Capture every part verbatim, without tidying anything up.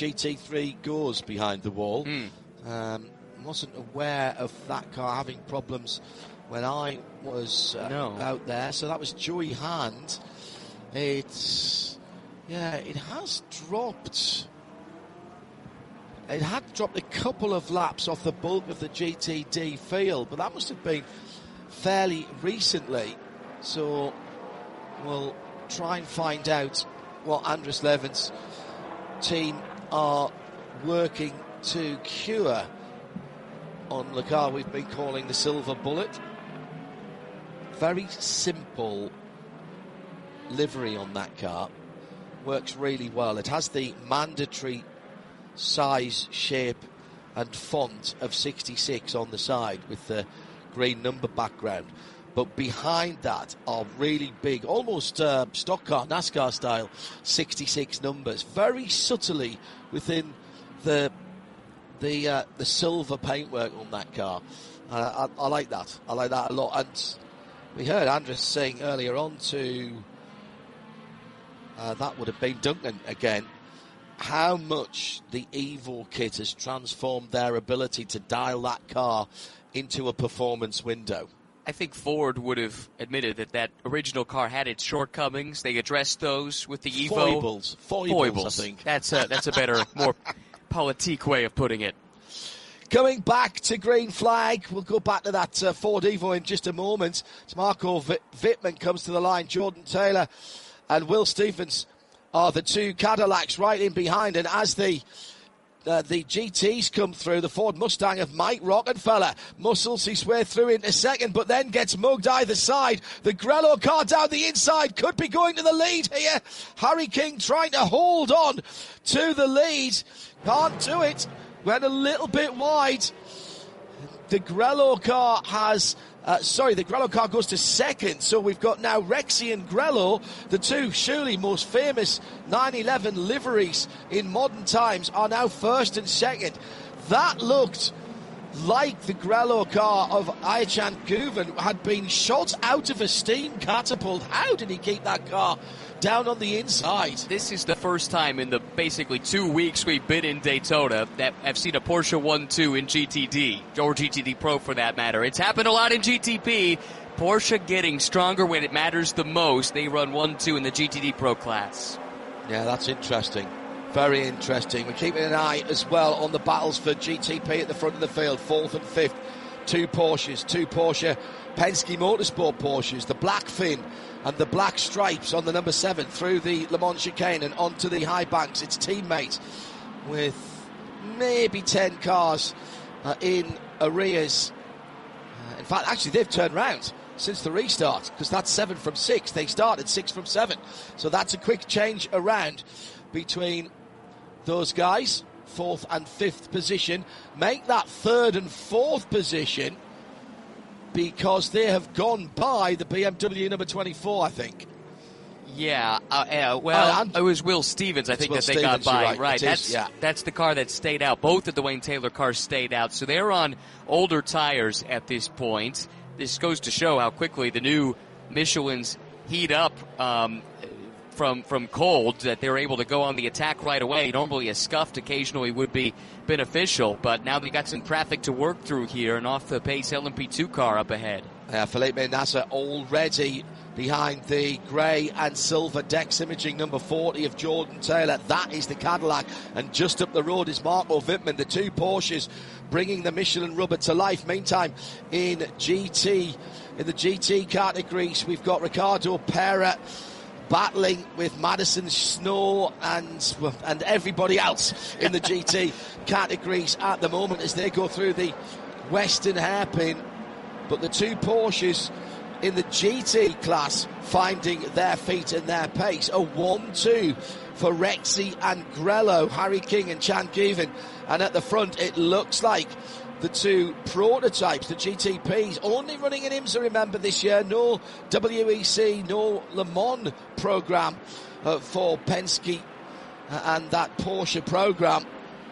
G T three goes behind the wall. Mm. Um, wasn't aware of that car having problems when I was uh, no. out there. So that was Joey Hand. It's, yeah, it has dropped. It had dropped a couple of laps off the bulk of the G T D field, but that must have been fairly recently. So we'll try and find out what Andres Levin's team are working to cure on the car we've been calling the Silver Bullet. Very simple livery on that car. Works really well. It has the mandatory size, shape and font of sixty-six on the side with the green number background. But behind that are really big, almost uh, stock car, NASCAR style, sixty-six numbers. Very subtly within the the uh, the silver paintwork on that car. Uh, I, I like that. I like that a lot. And we heard Andres saying earlier on to, uh, that would have been Duncan again, how much the Evo kit has transformed their ability to dial that car into a performance window. I think Ford would have admitted that that original car had its shortcomings. They addressed those with the Evo. Foibles. Foibles, Foibles. I think. That's a, that's a better, more politique way of putting it. Coming back to green flag, we'll go back to that uh, Ford Evo in just a moment. It's Marco v- Wittmann comes to the line. Jordan Taylor and Will Stevens are the two Cadillacs right in behind. And as the Uh, the G Ts come through, the Ford Mustang of Mike Rockenfeller muscles his way through into second, but then gets mugged either side. The Grello car down the inside could be going to the lead here. Harry King trying to hold on to the lead. Can't do it. Went a little bit wide. The Grello car has... Uh, sorry, the Grello car goes to second, so we've got now Rexy and Grello, the two surely most famous nine eleven liveries in modern times, are now first and second. That looked like the Grello car of Ayhan Guven had been shot out of a steam catapult. How did he keep that car down on the inside? This is the first time in the basically two weeks we've been in Daytona that I've seen a Porsche one two in G T D, or G T D Pro for that matter. It's happened a lot in G T P. Porsche getting stronger when it matters the most. They run one two in the G T D Pro class. Yeah, that's interesting. Very interesting. We're keeping an eye as well on the battles for G T P at the front of the field, fourth and fifth. Two Porsches, two Porsche Penske Motorsport Porsches, the black fin and the black stripes on the number seven through the Le Mans chicane and onto the high banks. Its teammate with maybe ten cars uh, in arrears. Uh, in fact, actually, they've turned round since the restart, because that's seven from six. They started six from seven. So that's a quick change around between those guys. Fourth and fifth position. Make that third and fourth position, because they have gone by the B M W number twenty-four, I think. Yeah, uh, uh, well, uh, it was Will Stevens, I think, Will that they Stevens, got by. right, right. That's, is, yeah. that's the car that stayed out. Both of the Wayne Taylor cars stayed out, so they're on older tires at this point. This goes to show how quickly the new Michelins heat up um, from from cold, that they're able to go on the attack right away. Normally a scuffed occasionally would be beneficial, but now they got some traffic to work through here, and off the pace L M P two car up ahead. Yeah, Felipe Nasser already behind the grey and silver Dex Imaging number forty of Jordan Taylor. That is the Cadillac, and just up the road is Marco Wittmann, the two Porsches bringing the Michelin rubber to life. Meantime, in G T, in the G T categories, we've got Ricardo Pera battling with Madison Snow and and everybody else in the G T categories at the moment as they go through the Western hairpin. But the two Porsches in the G T class finding their feet and their pace. A one two for Rexy and Grello, Harry King and Chan Given. And at the front, it looks like the two prototypes, the G T Ps, only running in IMSA, remember, this year. No W E C, no Le Mans program uh, for Penske uh, and that Porsche program.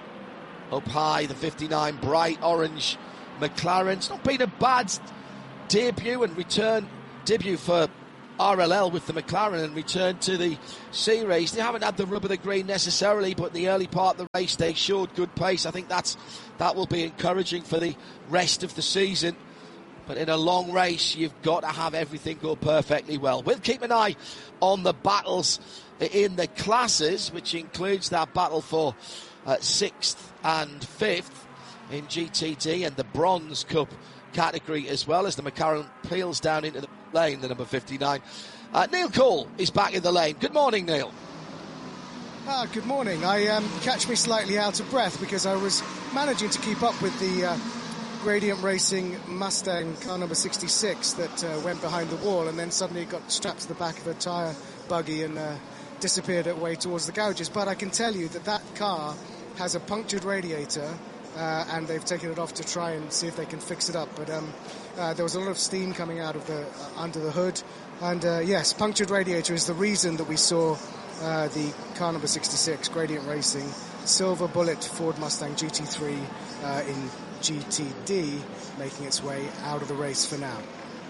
Up high, the fifty-nine bright orange McLaren. It's not been a bad debut and return debut for R L L with the McLaren and returned to the C race. They haven't had the rub of the green necessarily, but in the early part of the race they showed good pace. I think that's that will be encouraging for the rest of the season. But in a long race, you've got to have everything go perfectly well. We'll keep an eye on the battles in the classes, which includes that battle for uh, sixth and fifth in G T D and the Bronze Cup category, as well as the McLaren peels down into the lane, the number fifty-nine. Uh, Neil Cole is back in the lane. Good morning, Neil. Ah, good morning. I um, catch me slightly out of breath because I was managing to keep up with the uh, Gradient Racing Mustang car number sixty-six that uh, went behind the wall, and then suddenly it got strapped to the back of a tyre buggy and uh, disappeared away towards the garages. But I can tell you that that car has a punctured radiator, uh, and they've taken it off to try and see if they can fix it up. But um, uh, there was a lot of steam coming out of the uh, under the hood, and uh, yes, punctured radiator is the reason that we saw uh, the car number sixty-six Gradient Racing Silver Bullet Ford Mustang G T three uh, in G T D making its way out of the race for now.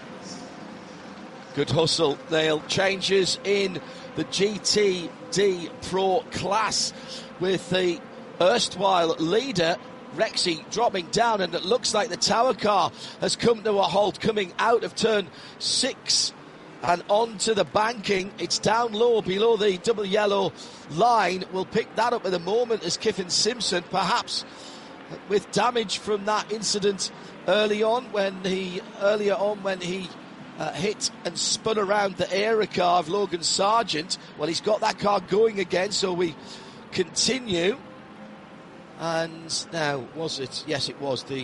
Good hustle, Neil. Changes in the G T D Pro class with the erstwhile leader Rexy dropping down, and it looks like the Tower car has come to a halt coming out of turn six and onto the banking. It's down low below the double yellow line. We'll pick that up at the moment as Kyffin Simpson, perhaps with damage from that incident early on when he earlier on when he uh, hit and spun around the Era car of Logan Sargent. Well, he's got that car going again, so we continue. And now, was it? Yes, it was the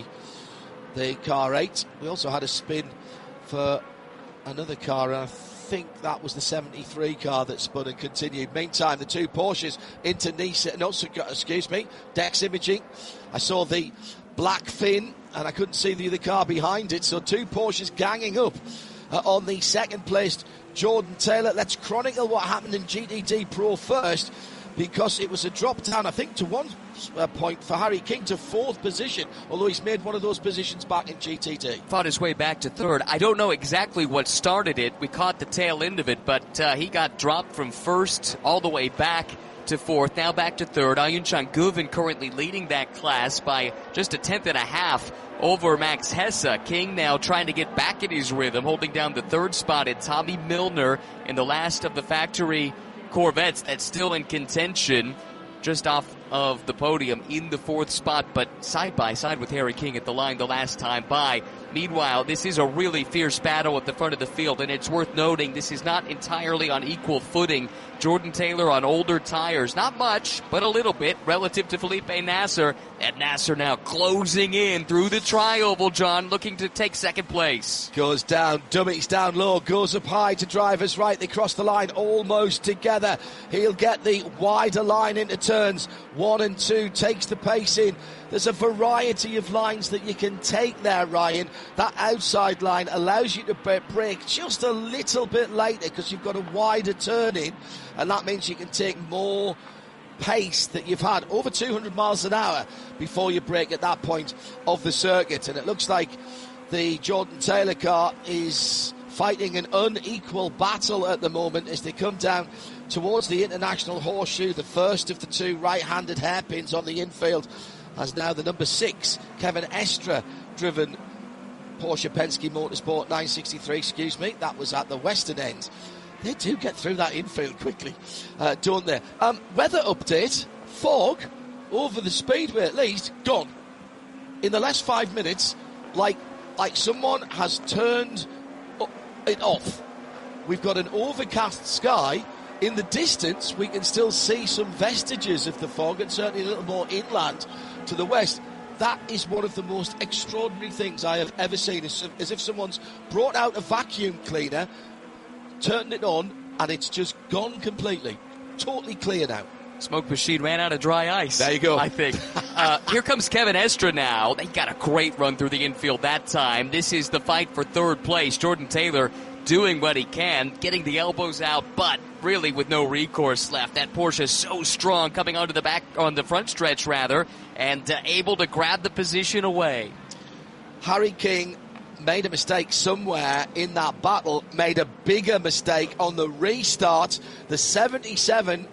the car eight. We also had a spin for another car, and I think that was the seventy-three car that spun and continued. Meantime, the two Porsches into Nice, no, excuse me, Dex Imaging. I saw the black fin, and I couldn't see the other car behind it, so two Porsches ganging up uh, on the second-placed Jordan Taylor. Let's chronicle what happened in G T D Pro first, because it was a drop down, I think, to one uh, point for Harry King to fourth position, although he's made one of those positions back in G T D. Fought his way back to third. I don't know exactly what started it. We caught the tail end of it, but uh, he got dropped from first all the way back to fourth, now back to third. Ayunchan Guven currently leading that class by just a tenth and a half over Max Hesse. King now trying to get back in his rhythm, holding down the third spot at Tommy Milner in the last of the factory Corvettes that's still in contention, just off of the podium in the fourth spot, but side by side with Harry King at the line the last time by. Meanwhile, this is a really fierce battle at the front of the field, and it's worth noting this is not entirely on equal footing. Jordan Taylor on older tires, not much, but a little bit relative to Felipe Nasser, and Nasser now closing in through the tri-oval, John, looking to take second place. Goes down, dummies down low, goes up high to drivers right. They cross the line almost together. He'll get the wider line into turns one and two, takes the pace in. There's a variety of lines that you can take there, Ryan. That outside line allows you to brake just a little bit later because you've got a wider turn in, and that means you can take more pace that you've had over two hundred miles an hour before you brake at that point of the circuit. And it looks like the Jordan Taylor car is fighting an unequal battle at the moment as they come down towards the International Horseshoe, the first of the two right-handed hairpins on the infield, as now the number six, Kevin Estre, driven Porsche Penske Motorsport nine sixty-three, excuse me, that was at the western end. They do get through that infield quickly, uh, don't they? Um, weather update, fog over the speedway at least, gone. In the last five minutes, like like someone has turned it off. We've got an overcast sky. In the distance, we can still see some vestiges of the fog, and certainly a little more inland to the west. That is one of the most extraordinary things I have ever seen. It's as if someone's brought out a vacuum cleaner, turned it on, and it's just gone completely. Totally clear now. Smoke machine ran out of dry ice. There you go. I think. uh, here comes Kevin Estre now. They got a great run through the infield that time. This is the fight for third place. Jordan Taylor doing what he can, getting the elbows out, but really with no recourse left. That Porsche is so strong coming onto the back, on the front stretch rather, and uh, able to grab the position away. Harry King made a mistake somewhere in that battle, made a bigger mistake on the restart. The seventy-seven,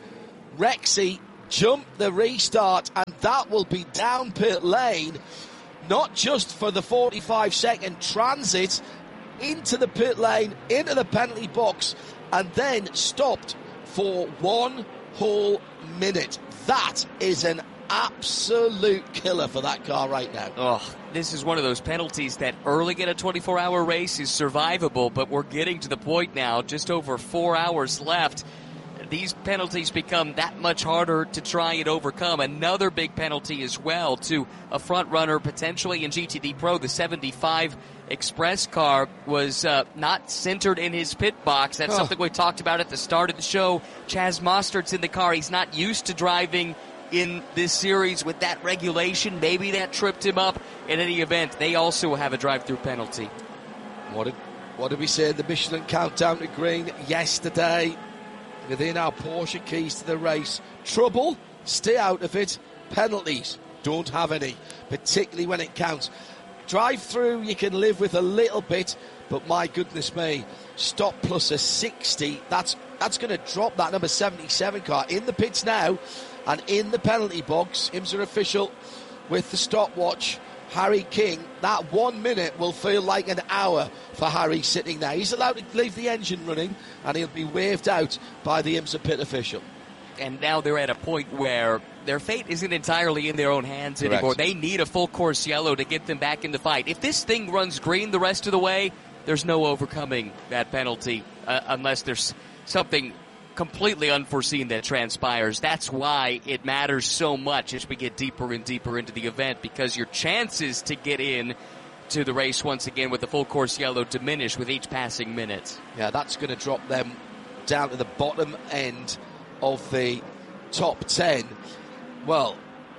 Rexy, jumped the restart, and that will be down pit lane, not just for the forty-five second transit into the pit lane, into the penalty box, and then stopped for one whole minute. That is an absolute killer for that car right now. Oh, this is one of those penalties that early in a twenty-four hour race is survivable, but we're getting to the point now, just over four hours left. These penalties become that much harder to try and overcome. Another big penalty as well to a front runner potentially in G T D Pro. The seventy-five Express car was uh, not centered in his pit box. That's oh. something we talked about at the start of the show. Chaz Mostert's in the car. He's not used to driving in this series with that regulation. Maybe that tripped him up. In any event, they also have a drive-through penalty. What did, what did we say in the Michelin Countdown to Green yesterday? Within our Porsche keys to the race. Trouble, stay out of it. Penalties, don't have any, particularly when it counts. Drive-through, you can live with a little bit, but my goodness me, stop plus a sixty, that's that's going to drop that number seventy-seven car in the pits now, and in the penalty box. IMSA official with the stopwatch, Harry King. That one minute will feel like an hour for Harry sitting there. He's allowed to leave the engine running, and he'll be waved out by the IMSA pit official. And now they're at a point where their fate isn't entirely in their own hands Correct. anymore. They need a full course yellow to get them back in the fight. If this thing runs green the rest of the way, there's no overcoming that penalty uh, unless there's something completely unforeseen that transpires. That's why it matters so much as we get deeper and deeper into the event, because your chances to get in to the race once again with the full course yellow diminish with each passing minute. Yeah, that's going to drop them down to the bottom end of the top ten. Well,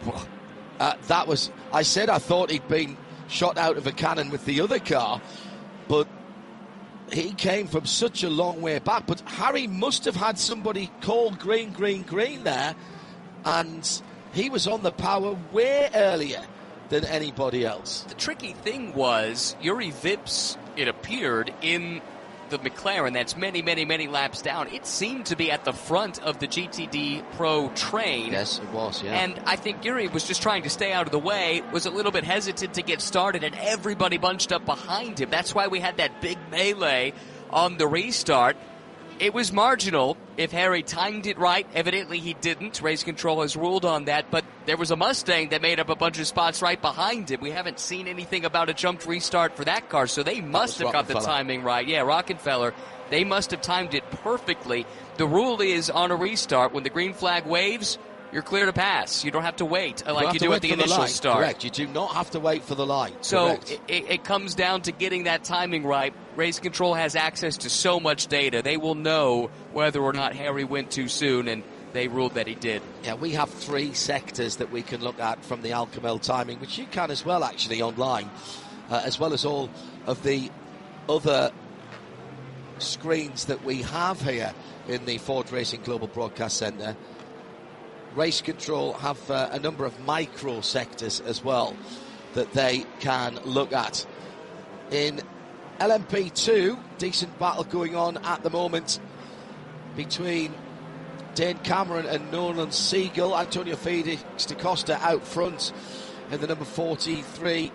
uh, that was, I said I thought he'd been shot out of a cannon with the other car, but he came from such a long way back. But Harry must have had somebody call green, green, green there, and he was on the power way earlier than anybody else. The tricky thing was Yuri Vips, it appeared, in the McLaren that's many, many, many laps down. It seemed to be at the front of the G T D Pro train. Yes, it was, yeah. And I think Yuri was just trying to stay out of the way, was a little bit hesitant to get started, and everybody bunched up behind him. That's why we had that big melee on the restart. It was marginal if Harry timed it right. Evidently he didn't. Race Control has ruled on that, but there was a Mustang that made up a bunch of spots right behind him. We haven't seen anything about a jumped restart for that car, so they must have got the timing right. Yeah, Rockefeller. They must have timed it perfectly. The rule is on a restart, when the green flag waves, you're clear to pass. You don't have to wait uh, like you do at the initial start. Correct. You do not have to wait for the light. So it, it, it comes down to getting that timing right. Race Control has access to so much data. They will know whether or not Harry went too soon, and they ruled that he did. Yeah, we have three sectors that we can look at from the Alcamel timing, which you can as well actually online, uh, as well as all of the other screens that we have here in the Ford Racing Global Broadcast Centre. Race Control have uh, a number of micro sectors as well that they can look at. In L M P two, decent battle going on at the moment between Dane Cameron and Nolan Siegel. Antonio Felix da Costa out front in the number forty-three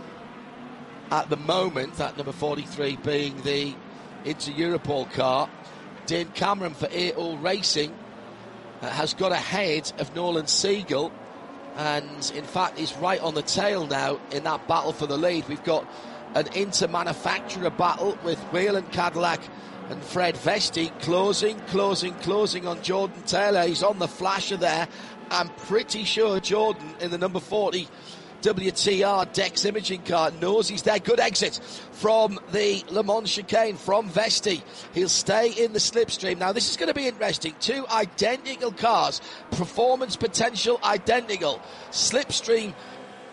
at the moment, that number forty-three being the Inter Europol car. Dane Cameron for A O Racing Uh, has got ahead of Nolan Siegel, and in fact is right on the tail now in that battle for the lead. We've got an inter-manufacturer battle with Whelen Cadillac and Fred Vesti closing, closing, closing on Jordan Taylor. He's on the flasher there. I'm pretty sure Jordan in the number forty W T R Dex imaging car knows he's there. Good exit from the Le Mans chicane from Vesti. He'll stay in the slipstream. Now this is going to be interesting. Two identical cars, performance potential identical. Slipstream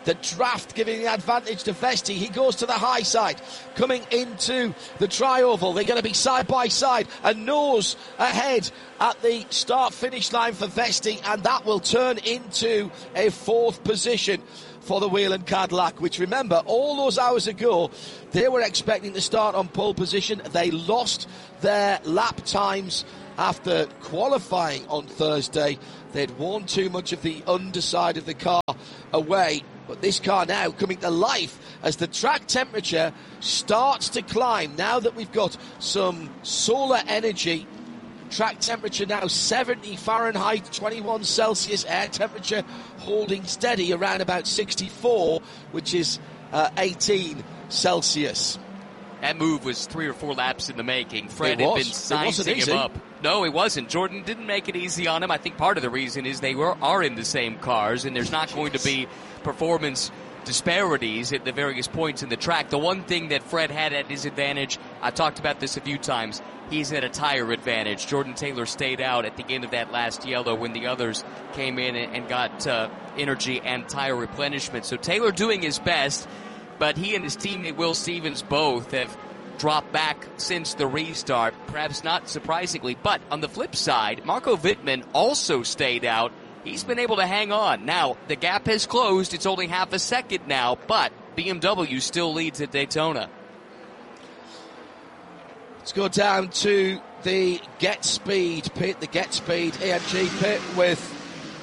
The draft giving the advantage to Vesti. He goes to the high side. Coming into the tri-oval. They're going to be side by side. And nose ahead at the start-finish line for Vesti. And that will turn into a fourth position for the Whelen Cadillac, which, remember, all those hours ago, they were expecting to start on pole position. They lost their lap times after qualifying on Thursday. They'd worn too much of the underside of the car away. But this car now coming to life as the track temperature starts to climb. Now that we've got some solar energy, track temperature now seventy Fahrenheit, twenty-one Celsius, air temperature holding steady around about sixty-four, which is uh, eighteen Celsius. That move was three or four laps in the making. Fred It had was. been It wasn't sizing easy. him up. No, it wasn't. Jordan didn't make it easy on him. I think part of the reason is they were are in the same cars, and there's not going to be performance disparities at the various points in the track. The one thing that Fred had at his advantage, I talked about this a few times, he's at a tire advantage. Jordan Taylor stayed out at the end of that last yellow when the others came in and got uh, energy and tire replenishment. So Taylor doing his best, but he and his teammate Will Stevens both have dropped back since the restart, perhaps not surprisingly. But on the flip side, Marco Wittmann also stayed out. He's been able to hang on. Now, the gap has closed. It's only half a second now, but B M W still leads at Daytona. Let's go down to the Get Speed pit, the Get Speed A M G pit with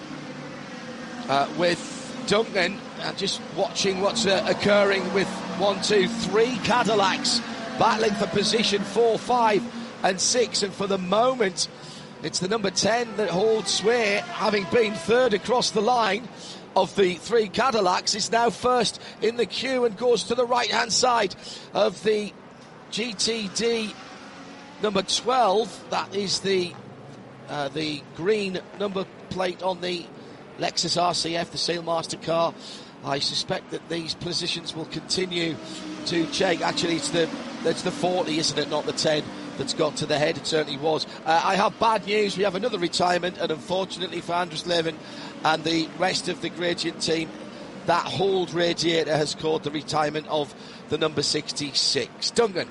uh, with Duncan, and just watching what's uh, occurring with one, two, three Cadillacs battling for position four, five, and six, and for the moment, it's the number ten that holds sway, having been third across the line of the three Cadillacs, is now first in the queue and goes to the right-hand side of the G T D number twelve. That is the uh, the green number plate on the Lexus R C F, the Sailmaster car. I suspect that these positions will continue to change. Actually, it's the it's the forty, isn't it, not the ten, that's got to the head. It certainly was. Uh, I have bad news. We have another retirement, and unfortunately for Andres Levin and the rest of the Gradient team, that hold radiator has caused the retirement of the number sixty-six. Duncan.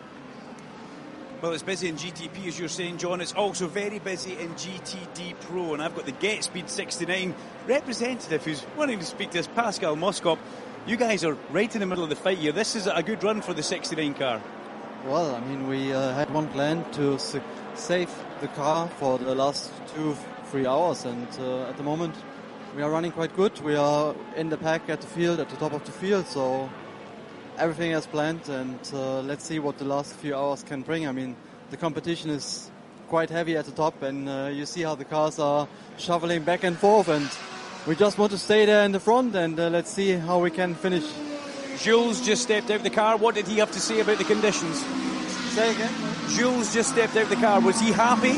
Well, it's busy in G T P, as you're saying, John. It's also very busy in G T D Pro, and I've got the Get Speed sixty-nine representative who's wanting to speak to us, Pascal Moskop. You guys are right in the middle of the fight here. This is a good run for the sixty-nine car. Well, I mean, we uh, had one plan to s- save the car for the last two, three hours, and uh, at the moment we are running quite good. We are in the pack at the field, at the top of the field, so everything as planned, and uh, let's see what the last few hours can bring. I mean, the competition is quite heavy at the top, and uh, you see how the cars are shoveling back and forth, and we just want to stay there in the front, and uh, let's see how we can finish. Jules just stepped out of the car. What did he have to say about the conditions? Say again? Jules just stepped out of the car. Was he happy?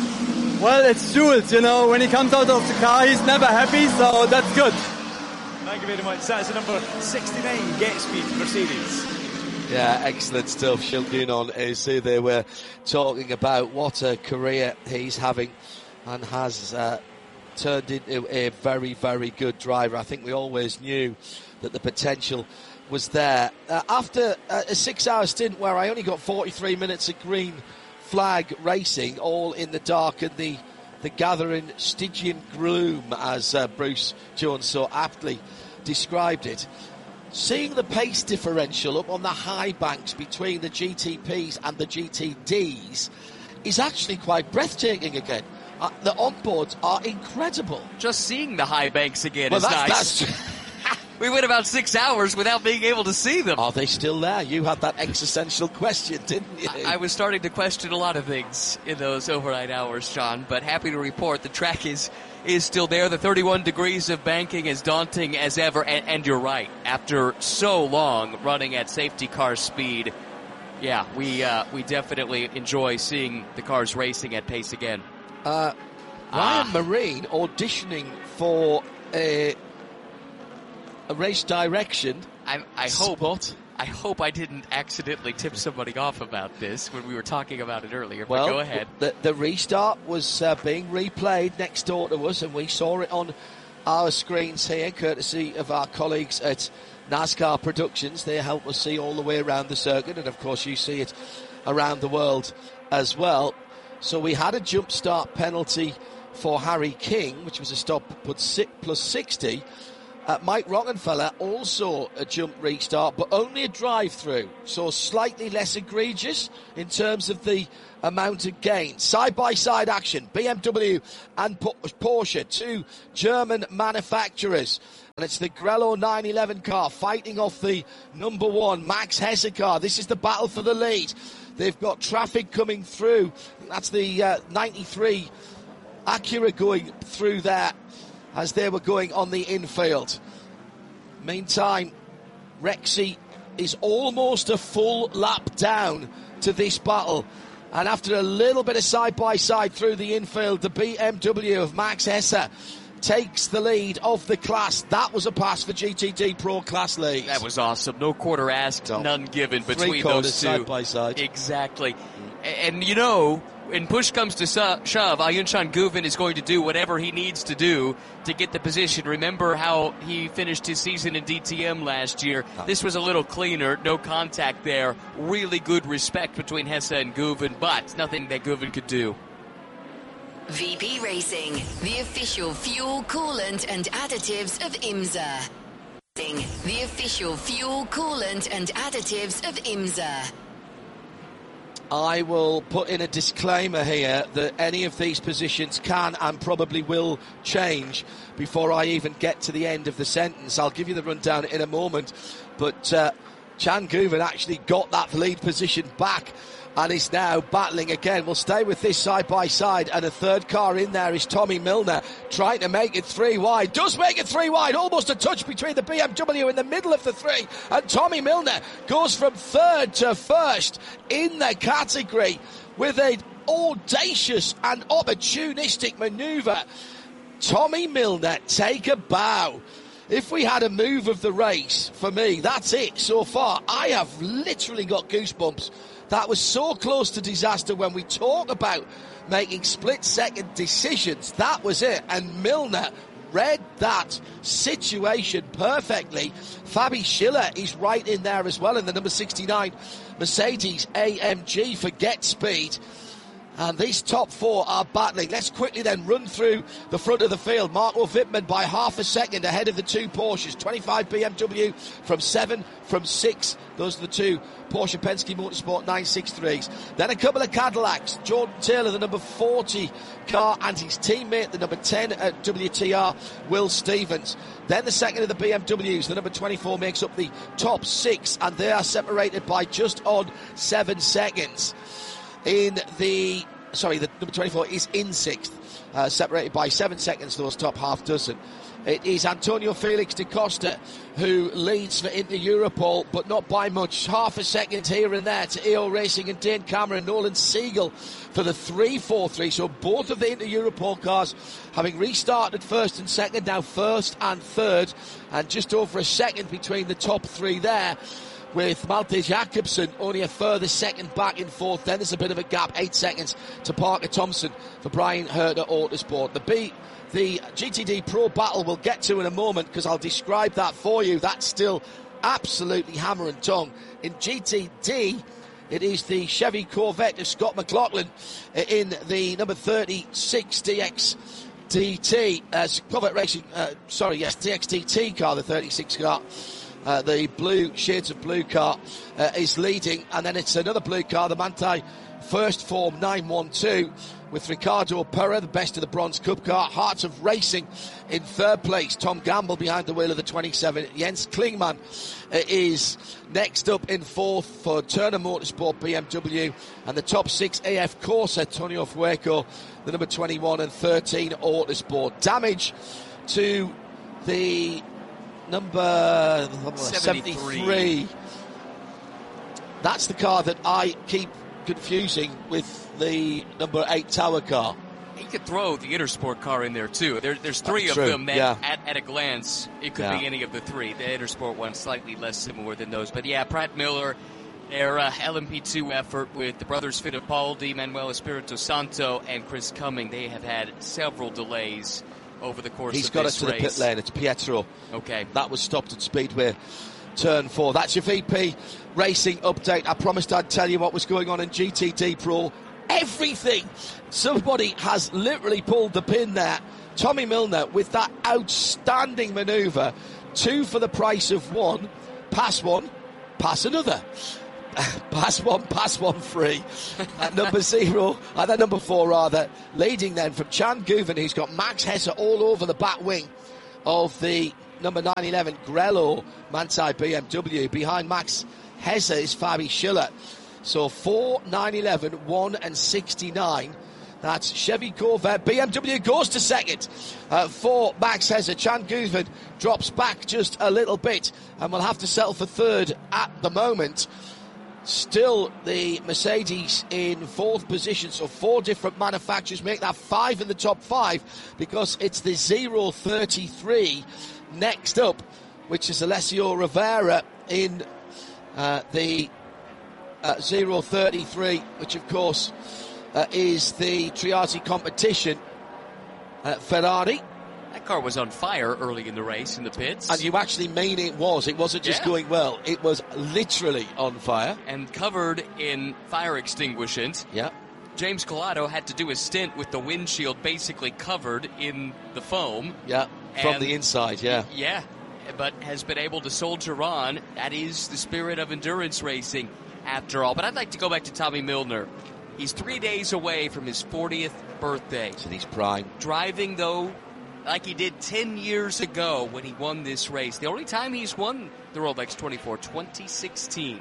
Well, it's Jules, you know, when he comes out of the car, he's never happy, so that's good. Thank you very much. That's the number sixty-nine Get Speed Mercedes. Yeah, excellent stuff. Shilgun on is who they were talking about. What a career he's having, and has uh, turned into a very, very good driver. I think we always knew that the potential was there. Uh, after uh, a six-hour stint where I only got forty-three minutes of green flag racing, all in the dark and the, the gathering Stygian gloom, as uh, Bruce Jones so aptly described it, seeing the pace differential up on the high banks between the G T Ps and the G T Ds is actually quite breathtaking again. Uh, the onboards are incredible. Just seeing the high banks again Well, is that's, nice. that's We went about six hours without being able to see them. Are they still there? You had that existential question, didn't you? I, I was starting to question a lot of things in those overnight hours, John, but happy to report the track is is still there. The thirty-one degrees of banking is daunting as ever, and, and you're right. After so long running at safety car speed, yeah, we uh, we definitely enjoy seeing the cars racing at pace again. Uh, Ryan ah. Marine auditioning for a a race direction. I, I hope. Spot. I hope I didn't accidentally tip somebody off about this when we were talking about it earlier. Well, but go ahead. The, the restart was uh, being replayed next door to us, and we saw it on our screens here, courtesy of our colleagues at NASCAR Productions. They help us see all the way around the circuit, and of course you see it around the world as well. So we had a jump start penalty for Harry King, which was a stop plus sixty. Uh, Mike Rockenfeller also a jump restart, but only a drive-through, so slightly less egregious in terms of the amount of gain. Side-by-side action, B M W and Porsche, two German manufacturers. And it's the Grello nine eleven car fighting off the number one Max Hesse car. This is the battle for the lead. They've got traffic coming through. That's the uh, ninety-three Acura going through there as they were going on the infield. Meantime, Rexy is almost a full lap down to this battle. And after a little bit of side-by-side through the infield, the B M W of Max Hesse takes the lead of the class. That was a pass for G T D Pro Class leads. That was awesome. No quarter asked, no. None given between Three quarters, those two. side by side. Exactly. And, and you know, when push comes to shove, Ayunshan Guven is going to do whatever he needs to do to get the position. Remember how he finished his season in D T M last year. This was a little cleaner, no contact there. Really good respect between Hesse and Guven, but nothing that Guven could do. V P Racing, the official fuel, coolant and additives of IMSA. The official fuel, coolant and additives of IMSA. I will put in a disclaimer here that any of these positions can and probably will change before I even get to the end of the sentence. I'll give you the rundown in a moment, but uh, Chan Guven actually got that lead position back and is now battling again. We'll stay with this side by side, and a third car in there is Tommy Milner trying to make it three wide. Does make it three wide, almost a touch between the B M W in the middle of the three, and Tommy Milner goes from third to first in the category with an audacious and opportunistic manoeuvre. Tommy Milner, take a bow. If we had a move of the race, for me, that's it so far. I have literally got goosebumps. That was so close to disaster when we talk about making split-second decisions. That was it. And Milner read that situation perfectly. Fabi Schiller is right in there as well in the number sixty-nine Mercedes A M G for Get Speed. And these top four are battling. Let's quickly then run through the front of the field. Marco Wittmann by half a second ahead of the two Porsches. twenty-five B M W from seven, from six. Those are the two Porsche Penske Motorsport nine sixty-threes. Then a couple of Cadillacs. Jordan Taylor, the number forty car, and his teammate, the number ten at W T R, Will Stevens. Then the second of the B M Ws, the number twenty-four, makes up the top six, and they are separated by just on seven seconds. In the, sorry, the number twenty-four is in sixth, uh, separated by seven seconds, those top half dozen. It is Antonio Felix da Costa who leads for Inter Europol, but not by much. Half a second here and there to E O Racing and Dane Cameron, Nolan Siegel for the three four three. So both of the Inter Europol cars having restarted first and second, now first and third, and just over a second between the top three there, with Malte Jacobsen only a further second back in fourth. Then there's a bit of a gap, eight seconds to Parker Thompson for Brian Herter Autosport. The B, the G T D Pro battle we'll get to in a moment, because I'll describe that for you. That's still absolutely hammer and tongue. In G T D, it is the Chevy Corvette of Scott McLaughlin in the number thirty-six D X D T, uh, Corvette Racing, uh, sorry, yes, D X D T car, the thirty-six car. Uh, the blue, shades of blue car uh, is leading, and then it's another blue car, the Manthey First Form nine one two, with Ricardo Perra, the best of the Bronze Cup car. Hearts of Racing in third place. Tom Gamble behind the wheel of the twenty-seven. Jens Klingman uh, is next up in fourth for Turner Motorsport B M W, and the top six A F Corsa, Antonio Fueco, the number twenty-one, and thirteen Autosport. Damage to the number seventy-three. seventy-three. That's the car that I keep confusing with the number eight Tower car. He could throw the Intersport car in there too. There, there's three That's of true. them that yeah. at, at a glance it could yeah. be any of the three. The Intersport one slightly less similar than those. But yeah, Pratt Miller, their uh, L M P two effort with the brothers Fittipaldi, Manuel Espirito Santo, and Chris Cumming, they have had several delays over the course He's of got this us to race. the pit lane. It's Pietro. Okay. That was stopped at Speedway turn four. That's your V P Racing update. I promised I'd tell you what was going on in G T D Pro. Everything. Somebody has literally pulled the pin there. Tommy Milner with that outstanding manoeuvre. Two for the price of one. Pass one, pass another. Pass one, pass one free. At number zero, and then number four rather, leading then from Chan Guven, who's got Max Hesse all over the back wing of the number nine eleven Grello Manthey B M W. Behind Max Hesse is Fabi Schiller. So four, nine eleven, one and sixty-nine. That's Chevy Corvette. B M W goes to second uh, for Max Hesse. Chan Guven drops back just a little bit and will have to settle for third at the moment. Still the Mercedes in fourth position, so four different manufacturers make that five in the top five, because it's the zero thirty-three next up, which is Alessio Rivera in uh, the uh, zero thirty-three, which of course uh, is the Triati competition. uh, Ferrari. That car was on fire early in the race in the pits. And you actually mean it was. It wasn't just yeah. going well. It was literally on fire. And covered in fire extinguishant. Yeah. James Collado had to do a stint with the windshield basically covered in the foam. Yeah, from and the inside, yeah. Yeah, but has been able to soldier on. That is the spirit of endurance racing, after all. But I'd like to go back to Tommy Milner. He's three days away from his fortieth birthday. So he's prime. Driving, though, like he did ten years ago when he won this race. The only time he's won the Rolex twenty-four, twenty sixteen.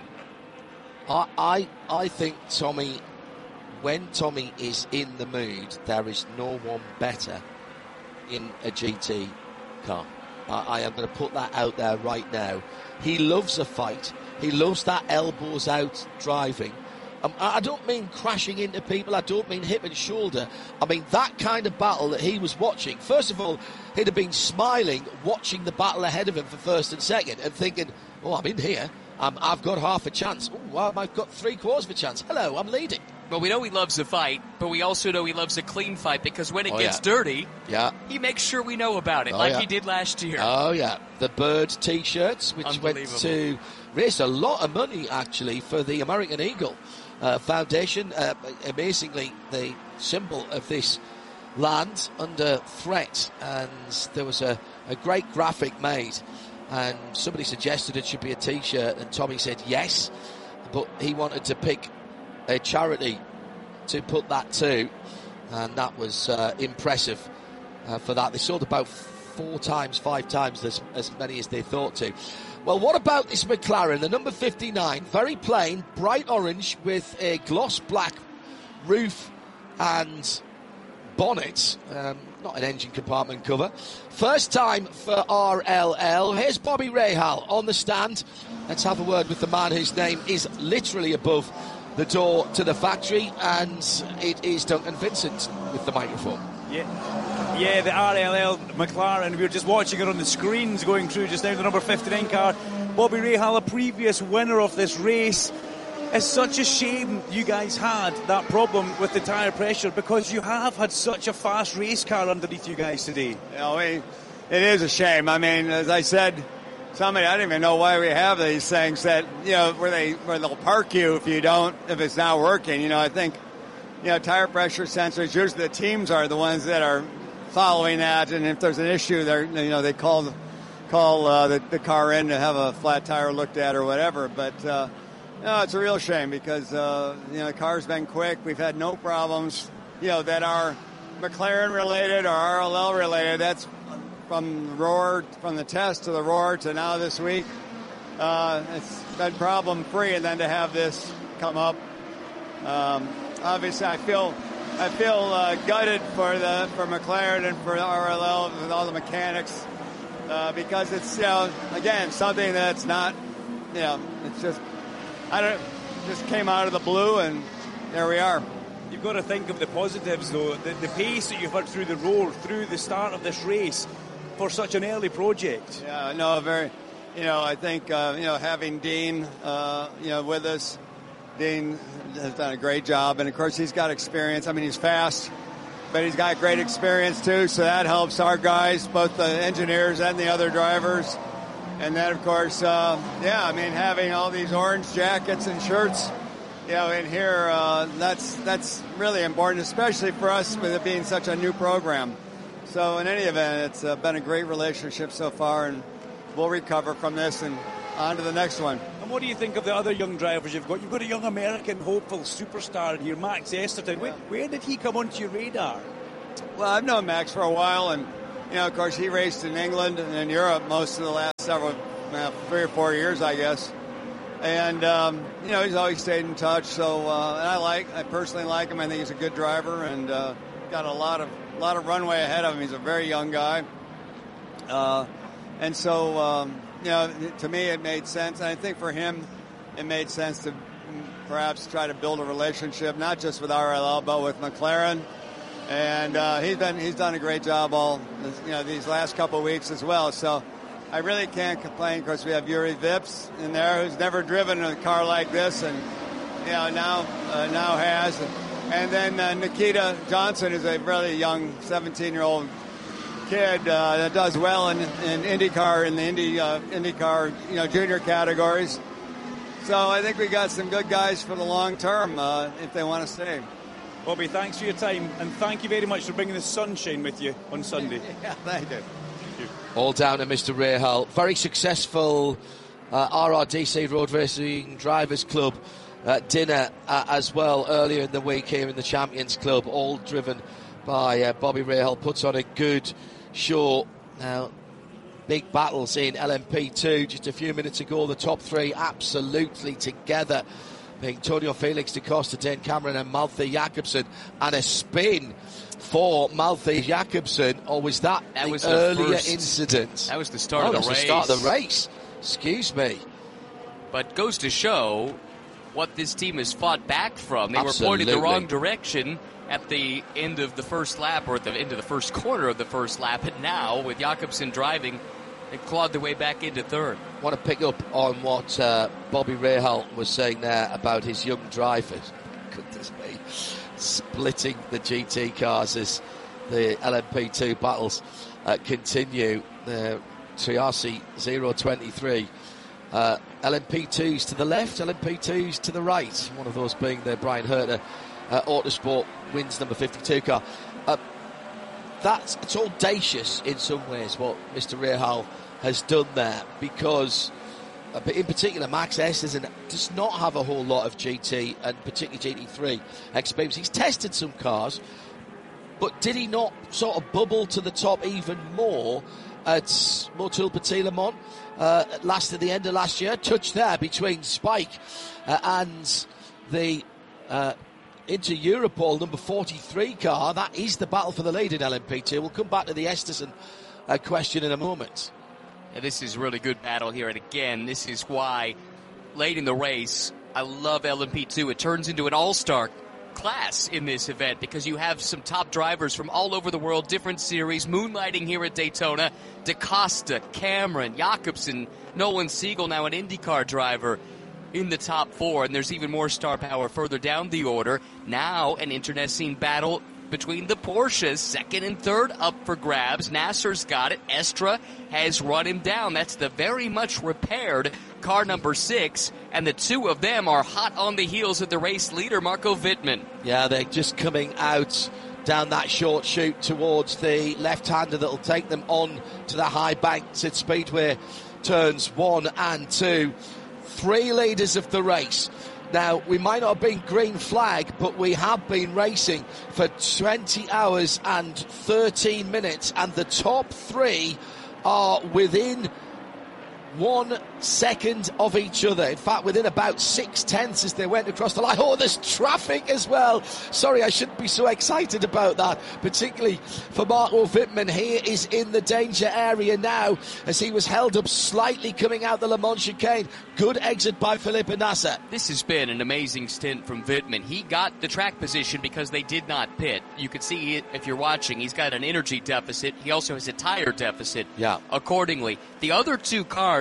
I, I, I think Tommy, when Tommy is in the mood, there is no one better in a G T car. I, I am going to put that out there right now. He loves a fight. He loves that elbows out driving. Um, I don't mean crashing into people. I don't mean hip and shoulder. I mean that kind of battle that he was watching. First of all, he'd have been smiling, watching the battle ahead of him for first and second, and thinking, oh, I'm in here. Um, I've got half a chance. Oh, well, I've got three quarters of a chance. Hello, I'm leading. Well, we know he loves a fight, but we also know he loves a clean fight, because when it oh, gets yeah. dirty, yeah. he makes sure we know about it, oh, like yeah. he did last year. Oh, yeah. The Bird T-shirts, which went to raise a lot of money, actually, for the American Eagle uh, Foundation. Uh, amazingly, the symbol of this land under threat, and there was a, a great graphic made, and somebody suggested it should be a T-shirt, and Tommy said yes, but he wanted to pick a charity to put that to, and that was uh, impressive uh, for that. They sold about four times, five times as, as many as they thought to. Well, what about this McLaren, the number fifty-nine, very plain, bright orange with a gloss black roof and bonnet, um, not an engine compartment cover. First time for R L L. Here's Bobby Rahal on the stand. Let's have a word with the man whose name is literally above the door to the factory, and it is Duncan Vincent with the microphone. Yeah, yeah, the R L L McLaren. We were just watching it on the screens going through just now, the number fifty-nine car. Bobby Rahal, a previous winner of this race. It's such a shame you guys had that problem with the tyre pressure, because you have had such a fast race car underneath you guys today. You know, we, it is a shame. I mean, as I said, somebody, I don't even know why we have these things that, you know, where they where they'll park you if you don't, if it's not working. You know, I think, you know, tire pressure sensors, usually the teams are the ones that are following that, and if there's an issue, they're, you know, they call call uh, the, the car in to have a flat tire looked at or whatever. But uh, no, it's a real shame, because uh, you know, the car's been quick. We've had no problems, you know, that are McLaren related or R L L related. That's from the roar, from the test to the roar to now this week. Uh, it's been problem free, and then to have this come up, um, obviously I feel I feel uh, gutted for the for McLaren and for the R L L with all the mechanics, uh, because it's, you know, again, something that's not, you know, it's just I don't just came out of the blue, and there we are. You've got to think of the positives, though. The, the pace that you've had through the roar, through the start of this race, for such an early project. Yeah, no, very. You know, I think uh, you know, having Dean, uh, you know, with us. Dean has done a great job, and of course he's got experience. I mean, he's fast. but he's got great experience too, so that helps our guys, both the engineers and the other drivers. And then, of course, uh, yeah, I mean, having all these orange jackets and shirts, you know, in here, uh, that's that's really important, especially for us with it being such a new program. So in any event, it's uh, been a great relationship so far, and we'll recover from this and on to the next one. And what do you think of the other young drivers you've got? You've got a young American hopeful superstar in here, Max Esterton. Where, where did he come onto your radar? Well, I've known Max for a while, and, you know, of course, he raced in England and in Europe most of the last several, uh, three or four years, I guess. And, um, you know, he's always stayed in touch. So, uh, and I like, I personally like him. I think he's a good driver and uh, got a lot of, lot of runway ahead of him. He's a very young guy. Uh, and so, um, you know, to me, it made sense. And I think for him, it made sense to perhaps try to build a relationship, not just with R L L, but with McLaren. And uh, he's been, he's done a great job all, you know, these last couple of weeks as well. So I really can't complain because we have Yuri Vips in there, who's never driven a car like this, and you know now uh, now has. And then uh, Nikita Johnson is a really young seventeen-year-old kid uh, that does well in, in IndyCar in the Indy uh, IndyCar you know junior categories. So I think we got some good guys for the long term uh, if they want to stay. Bobby, thanks for your time, and thank you very much for bringing the sunshine with you on Sunday. Yeah, thank you. All down to Mister Rahal. Very successful uh, R R D C Road Racing Drivers Club uh, dinner uh, as well earlier in the week here in the Champions Club, all driven by uh, Bobby Rahal. Puts on a good show. Now, big battles in L M P two just a few minutes ago. The top three absolutely together, being Antonio Felix da Costa, Dan Cameron and Malte Jakobsen, and a spin for Malte Jakobsen, or was that, that the was the earlier first, incident? That was the start oh, of the that's race. the start of the race. Excuse me. But goes to show what this team has fought back from. They Absolutely. were pointed the wrong direction at the end of the first lap, or at the end of the first corner of the first lap, and now with Jakobsen driving, they clawed their way back into third. I want to pick up on what uh, Bobby Rahal was saying there about his young drivers. Goodness me. Splitting the G T cars as the L M P two battles uh, continue. The Triassi zero twenty-three. Uh, L M P twos to the left, L M P twos to the right. One of those being the Brian Herter uh, Autosport wins number fifty-two car. Uh, that's it's audacious in some ways what Mister Rahal has done there, because uh, in particular Max Esterton does not have a whole lot of G T and particularly G T three experience. He's tested some cars, but did he not sort of bubble to the top even more at Motul Petit Le Mans uh, last at the end of last year? Touch there between Spike uh, and the uh, Inter Europol number forty-three car. That is the battle for the lead in L M P two. We'll come back to the Esterton uh, question in a moment. Yeah, this is a really good battle here, and again, this is why late in the race, I love L M P two. It turns into an all-star class in this event because you have some top drivers from all over the world, different series, moonlighting here at Daytona. Da Costa, Cameron, Jakobsen, Nolan Siegel, now an IndyCar driver in the top four, and there's even more star power further down the order. Now an internecine battle between the Porsches, second and third up for grabs. Nasser's got it. Estra has run him down. That's the very much repaired car number six, and the two of them are hot on the heels of the race leader, Marco Wittmann. Yeah, they're just coming out down that short chute towards the left-hander that'll take them on to the high banks at Speedway turns one and two. Three leaders of the race. Now, we might not have been green flag, but we have been racing for twenty hours and thirteen minutes, and the top three are within one second of each other. In fact, within about six tenths as they went across the line. Oh, there's traffic as well. Sorry, I shouldn't be so excited about that, particularly for Marco Wittmann. He is in the danger area now as he was held up slightly coming out the Le Mans chicane. Good exit by Felipe Nasser. This has been an amazing stint from Wittmann. He got the track position because they did not pit. You could see it if you're watching. He's got an energy deficit. He also has a tire deficit. Yeah. Accordingly, the other two cars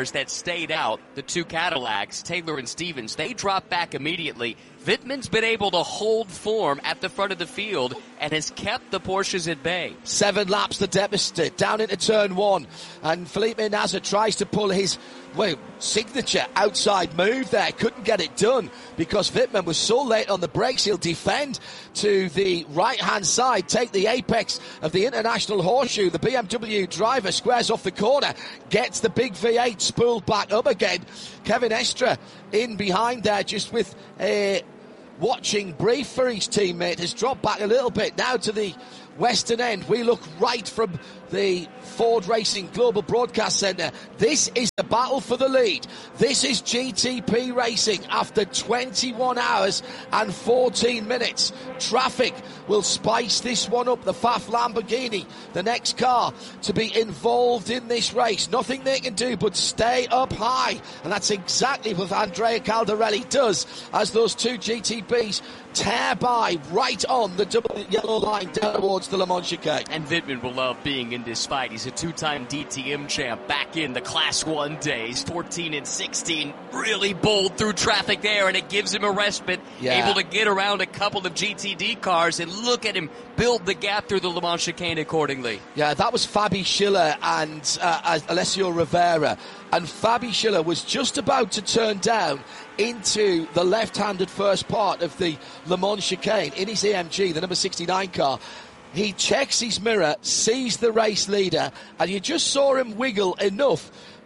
cars that stayed out, the two Cadillacs, Taylor and Stevens, they dropped back immediately. Wittmann's been able to hold form at the front of the field and has kept the Porsches at bay. Seven laps the deficit, down into turn one, and Felipe Nasr tries to pull his well, signature outside move there. Couldn't get it done because Wittmann was so late on the brakes. He'll defend to the right-hand side, take the apex of the International Horseshoe. The B M W driver squares off the corner, gets the big V eight spooled back up again. Kevin Estre in behind there just with a watching brief for his teammate, has dropped back a little bit now to the western end. We look right from the Ford Racing Global Broadcast Centre. This is the battle for the lead. This is G T P Racing after twenty-one hours and fourteen minutes. Traffic will spice this one up. The F A F Lamborghini, the next car to be involved in this race. Nothing they can do but stay up high. And that's exactly what Andrea Caldarelli does as those two G T Ps tear by right on the double yellow line down towards the Le Mans chicane. And Wittmann will love being in this fight. He's a two-time D T M champ back in the Class one days, fourteen and sixteen. Really bowled through traffic there, and it gives him a respite. Yeah. Able to get around a couple of G T D cars, and look at him build the gap through the Le Mans chicane accordingly. Yeah, that was Fabi Schiller and uh, Alessio Rivera. And Fabi Schiller was just about to turn down into the left-handed first part of the Le Mans chicane in his A M G, the number sixty-nine car. He checks his mirror, sees the race leader, and you just saw him wiggle enough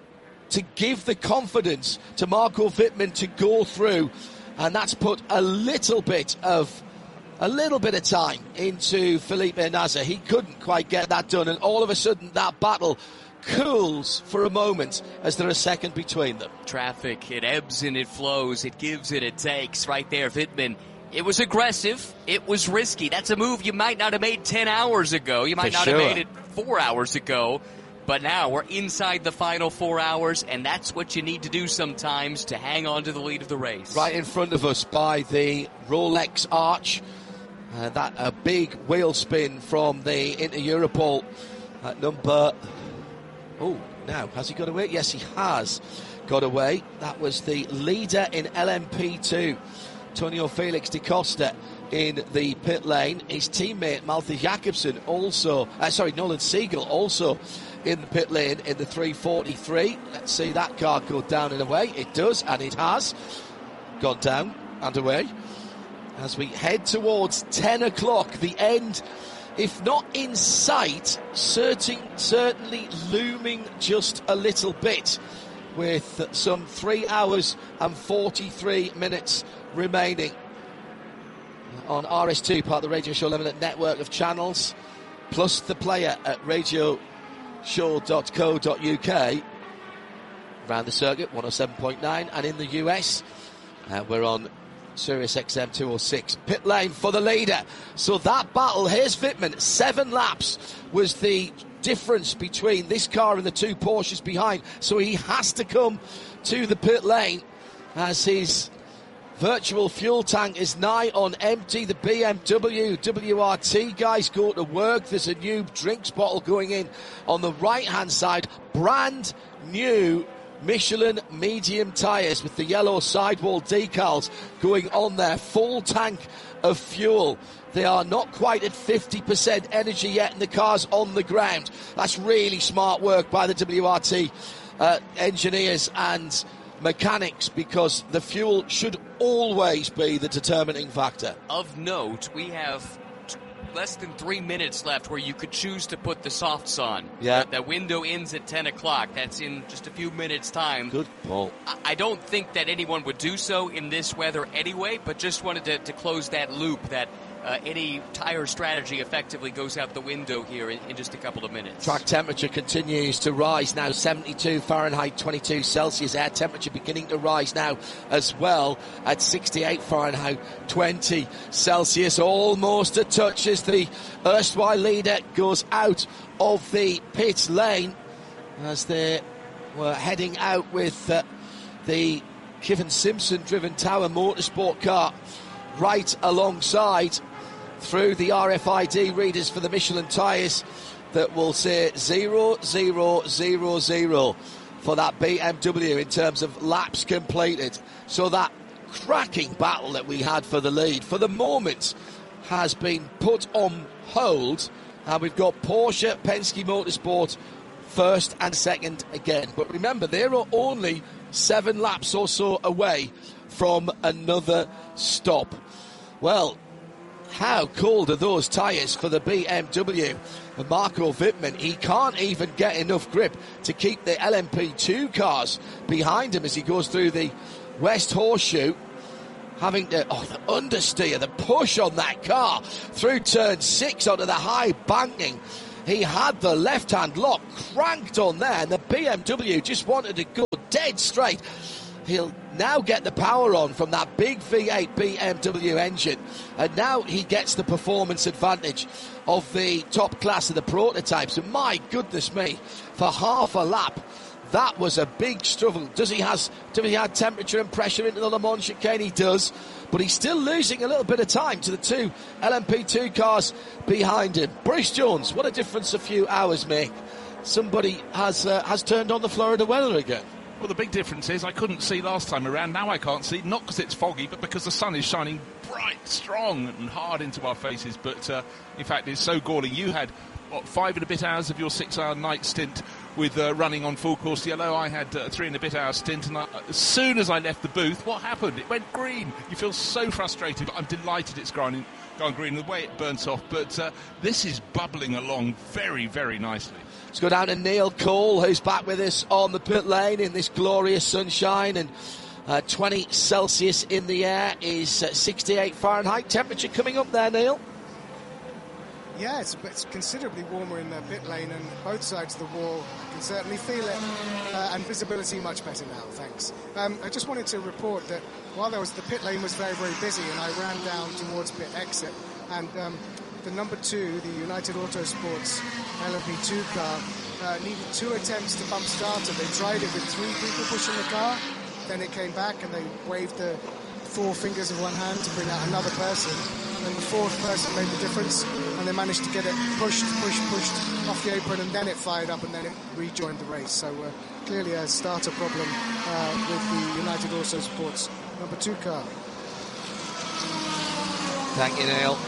to give the confidence to Marco Wittmann to go through, and that's put a little bit of a little bit of time into Felipe Nasr. He couldn't quite get that done, and all of a sudden that battle cools for a moment as there are a second between them. Traffic, it ebbs and it flows, it gives and it takes. Right there, Wittmann. It was aggressive. It was risky. That's a move you might not have made ten hours ago. You might For not sure. have made it four hours ago. But now we're inside the final four hours, and that's what you need to do sometimes to hang on to the lead of the race. Right in front of us by the Rolex arch. Uh, that a big wheel spin from the Inter Europol at number... Oh, now, has he got away? Yes, he has got away. That was the leader in L M P two, Antonio Felix da Costa, in the pit lane. His teammate, Malte Jakobsen, also, uh, sorry, Nolan Siegel, also in the pit lane in the three forty-three. Let's see that car go down and away. It does, and it has gone down and away. As we head towards ten o'clock, the end, if not in sight, certain, certainly looming just a little bit, with some three hours and forty-three minutes remaining on R S two, part of the Radio Show Limited network of channels, plus the player at radio show dot co dot U K. Around the circuit, one oh seven point nine, and in the U S, uh, we're on Sirius X M two oh six. Pit lane for the leader. So that battle, here's Wittmann. Seven laps was the difference between this car and the two Porsches behind. So he has to come to the pit lane as his virtual fuel tank is nigh on empty. The B M W W R T guys go to work. There's a new drinks bottle going in on the right-hand side. Brand new Michelin medium tyres with the yellow sidewall decals going on there. Full tank of fuel. They are not quite at fifty percent energy yet, and the car's on the ground. That's really smart work by the W R T uh, engineers and mechanics, because the fuel should always be the determining factor. Of note, we have t- less than three minutes left where you could choose to put the softs on. Yeah. That, that window ends at ten o'clock. That's in just a few minutes' time. Good ball. I, I don't think that anyone would do so in this weather anyway, but just wanted to, to close that loop that uh, any tire strategy effectively goes out the window here in, in just a couple of minutes. Track temperature continues to rise now, seventy-two Fahrenheit, twenty-two Celsius. Air temperature beginning to rise now as well at sixty-eight Fahrenheit, twenty Celsius. Almost a touch as the erstwhile leader goes out of the pit lane as they were heading out with uh, the Kevin Simpson driven Tower Motorsport car right alongside, through the R F I D readers for the Michelin tyres that will say zero zero zero zero. for that B M W in terms of laps completed. So that cracking battle that we had for the lead, for the moment, has been put on hold, and we've got Porsche, Penske Motorsport first and second again. But remember, there are only seven laps or so away from another stop. Well, how cold are those tyres for the B M W? And Marco Wittmann, he can't even get enough grip to keep the L M P two cars behind him as he goes through the West Horseshoe, having to, oh, the understeer, the push on that car through turn six onto the high banking. He had the left-hand lock cranked on there, and the B M W just wanted to go dead straight. He'll now get the power on from that big V eight B M W engine, and now he gets the performance advantage of the top class of the prototypes. And my goodness me, for half a lap, that was a big struggle. Does he has does he add temperature and pressure into the Le Mans chicane? He does, but he's still losing a little bit of time to the two L M P two cars behind him. Bruce Jones, what a difference a few hours make. Somebody has uh, has turned on the Florida weather again. Well, the big difference is I couldn't see last time around. Now I can't see, not because it's foggy, but because the sun is shining bright, strong and hard into our faces. But, uh, in fact, it's so galling. You had, what, five and a bit hours of your six-hour night stint with uh, running on full course yellow. I had a uh, three and a bit hour stint, and I, as soon as I left the booth, what happened? It went green. You feel so frustrated, but I'm delighted it's gone, gone green, the way it burnt off. But uh, this is bubbling along very, very nicely. Let's go down to Neil Cole, who's back with us on the pit lane in this glorious sunshine, and uh, twenty Celsius in the air is uh, sixty-eight Fahrenheit. Temperature coming up there, Neil? Yeah, it's, it's considerably warmer in the pit lane, and both sides of the wall can certainly feel it, uh, and visibility much better now, thanks. Um, I just wanted to report that while there was the pit lane was very, very busy, and I ran down towards pit exit, and um, the number two, the United Autosports L M P two car, uh, needed two attempts to bump starter. They tried it with three people pushing the car, then it came back and they waved the four fingers of one hand to bring out another person, and then the fourth person made the difference, and they managed to get it pushed, pushed, pushed off the apron, and then it fired up and then it rejoined the race. So uh, clearly a starter problem uh, with the United Autosports number two car. Thank you, Neil.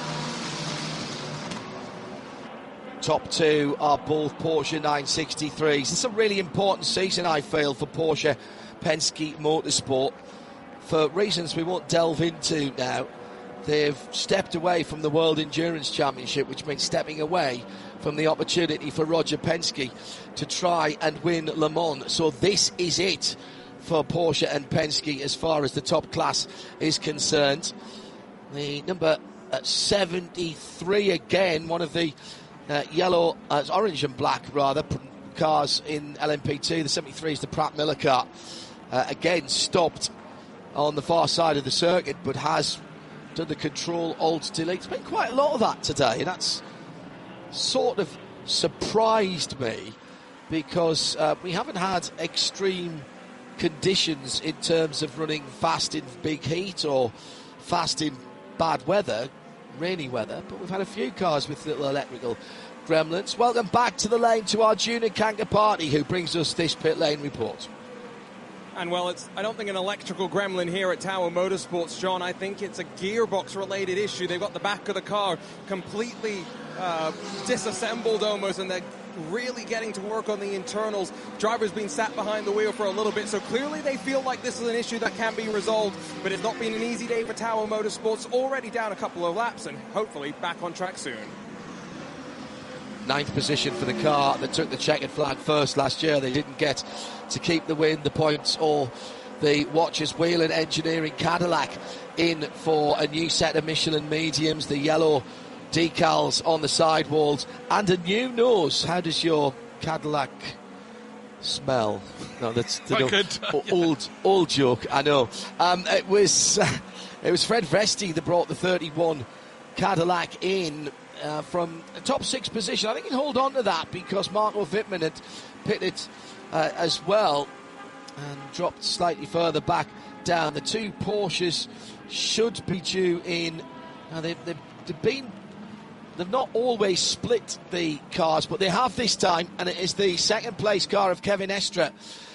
Top two are both Porsche nine sixty-threes. It's a really important season, I feel, for Porsche Penske Motorsport. For reasons we won't delve into now, they've stepped away from the World Endurance Championship, which means stepping away from the opportunity for Roger Penske to try and win Le Mans. So this is it for Porsche and Penske as far as the top class is concerned. The number seventy-three again, one of the Uh, yellow, uh, orange and black rather, cars in L M P two. The seventy-three is the Pratt Miller car. Uh, again, stopped on the far side of the circuit, but has done the control alt delete. It's been quite a lot of that today, and that's sort of surprised me because uh, we haven't had extreme conditions in terms of running fast in big heat or fast in bad weather, rainy weather, but we've had a few cars with little electrical gremlins. Welcome back to the lane to Arjuna Kankapati, who brings us this pit lane report. And well, it's I don't think an electrical gremlin here at Tower Motorsports, John. I think it's a gearbox-related issue. They've got the back of the car completely uh, disassembled almost, and they're really getting to work on the internals. Driver's been sat behind the wheel for a little bit, so clearly they feel like this is an issue that can be resolved, but it's not been an easy day for Tower Motorsports. Already down a couple of laps and hopefully back on track soon. Ninth position for the car that took the checkered flag first last year. They didn't get to keep the win, the points, or the watchers. Whelen Engineering Cadillac in for a new set of Michelin mediums, the yellow decals on the sidewalls, and a new nose. How does your Cadillac smell? No, that's the no, good. old old joke. I know. Um, it was uh, it was Fred Vesti that brought the thirty-one Cadillac in uh, from a top six position. I think he'd hold on to that because Marco Wittmann had pitted uh, as well and dropped slightly further back down. The two Porsches should be due in. Now they've, they've, they've been. They've not always split the cars, but they have this time, and it is the second place car of Kevin Estre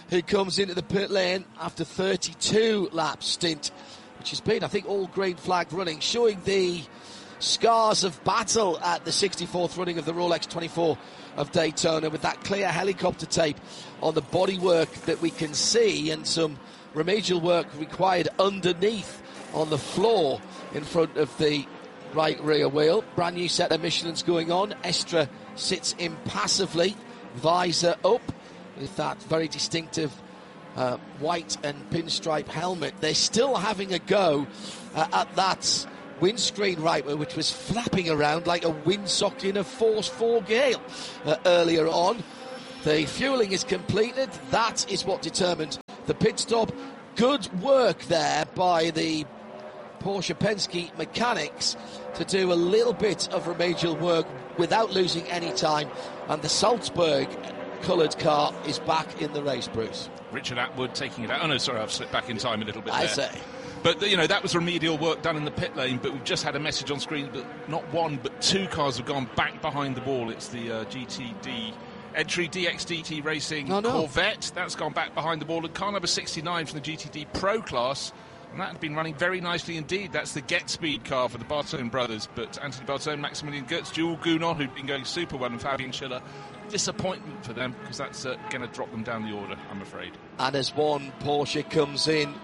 who comes into the pit lane after thirty-two lap stint, which has been, I think, all green flag running, showing the scars of battle at the sixty-fourth running of the Rolex twenty-four of Daytona, with that clear helicopter tape on the bodywork that we can see, and some remedial work required underneath on the floor in front of the right rear wheel. Brand new set of Michelin's going on. Estre sits impassively, visor up, with that very distinctive uh, white and pinstripe helmet. They're still having a go uh, at that windscreen right, which was flapping around like a windsock in a force four gale uh, earlier on. The fueling is completed. That is what determined the pit stop. Good work there by the Porsche Penske mechanics to do a little bit of remedial work without losing any time, and the Salzburg coloured car is back in the race, Bruce. Richard Atwood taking it out. Oh no, sorry, I've slipped back in time a little bit I there. say. But, you know, that was remedial work done in the pit lane, but we've just had a message on screen that not one, but two cars have gone back behind the wall. It's the uh, G T D entry D X D T Racing oh, no. Corvette. That's gone back behind the wall. And car number sixty-nine from the G T D Pro class, and that had been running very nicely indeed. That's the Get Speed car for the Bartone brothers. But Anthony Bartone, Maximilian Goetz, Jules Gounon, who've been going super well, and Fabian Schiller, disappointment for them, because that's uh, going to drop them down the order, I'm afraid. And as one Porsche comes in,